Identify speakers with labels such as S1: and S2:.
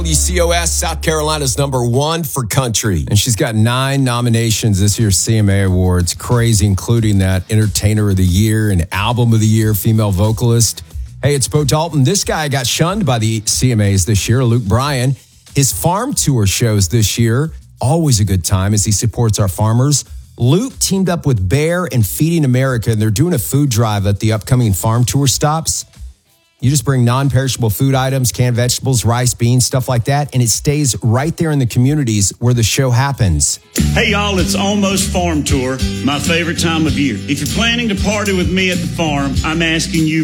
S1: WCOS, South Carolina's #1 for country. And she's got 9 nominations this year's CMA Awards. Crazy, including that Entertainer of the Year and Album of the Year female vocalist. Hey, it's Bo Dalton. This guy got shunned by the CMAs this year, Luke Bryan. His farm tour shows this year, always a good time as he supports our farmers. Luke teamed up with Bear and Feeding America, and they're doing a food drive at the upcoming farm tour stops. You just bring non-perishable food items, canned vegetables, rice, beans, stuff like that, and it stays right there in the communities where the show happens.
S2: Hey, y'all, it's Almost Farm Tour, my favorite time of year. If you're planning to party with me at the farm, I'm asking you